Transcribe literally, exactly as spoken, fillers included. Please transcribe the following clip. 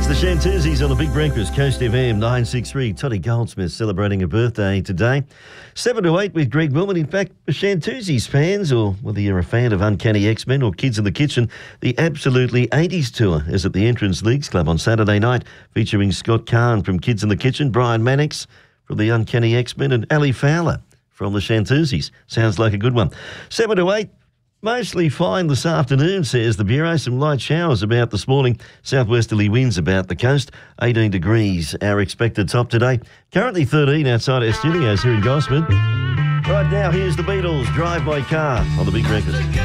It's the Shantuzis on the Big Breakfast, Coast F M nine sixty-three. Toddy Goldsmith celebrating a birthday today. seven to eight with Greg Willman. In fact, Shantuzis fans, or whether you're a fan of Uncanny X-Men or Kids in the Kitchen, the Absolutely eighties Tour is at the Entrance Leagues Club on Saturday night, featuring Scott Kahn from Kids in the Kitchen, Brian Mannix from the Uncanny X-Men, and Ali Fowler from the Shantuzis. Sounds like a good one. seven to eight. Mostly fine this afternoon, says the Bureau. Some light showers about this morning. Southwesterly winds about the coast. eighteen degrees, our expected top today. Currently thirteen outside our studios here in Gosford. Right now, here's the Beatles, Drive My Car on the Big Breakfast.